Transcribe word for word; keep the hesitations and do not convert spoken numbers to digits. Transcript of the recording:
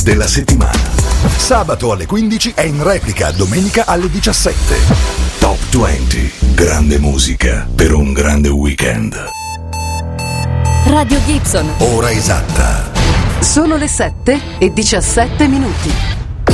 della settimana. Sabato alle quindici e in replica domenica alle diciassette. Top venti, grande musica per un grande weekend. Radio Gibson. Ora esatta. Sono le sette e diciassette minuti.